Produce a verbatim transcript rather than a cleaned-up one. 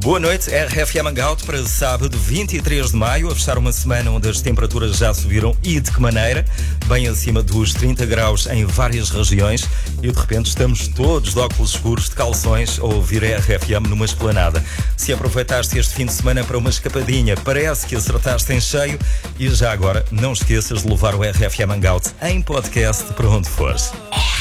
Boa noite, R F M Hangout para sábado, vinte e três de maio, a fechar uma semana onde as temperaturas já subiram e de que maneira? Bem acima dos trinta graus em várias regiões e de repente estamos todos de óculos escuros, de calções, a ouvir R F M numa esplanada. Se aproveitaste este fim de semana para uma escapadinha, parece que acertaste em cheio e já agora não esqueças de levar o R F M Hangout em podcast para onde fores.